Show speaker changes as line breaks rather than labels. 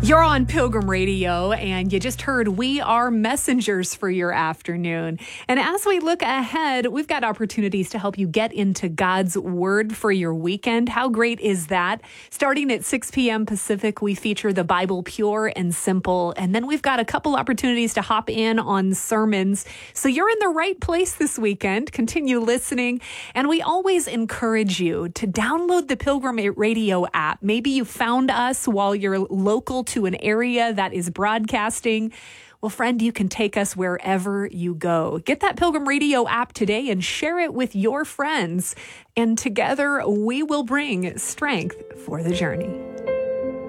You're on Pilgrim Radio, and you just heard we are messengers for your afternoon. And as we look ahead, we've got opportunities to help you get into God's Word for your weekend. How great is that? Starting at 6 p.m. Pacific, we feature the Bible Pure and Simple. And then we've got a couple opportunities to hop in on sermons. So you're in the right place this weekend. Continue listening. And we always encourage you to download the Pilgrim Radio app. Maybe you found us while you're local to an area that is broadcasting. Well, friend, you can take us wherever you go. Get that Pilgrim Radio app today and share it with your friends. And together we will bring strength for the journey.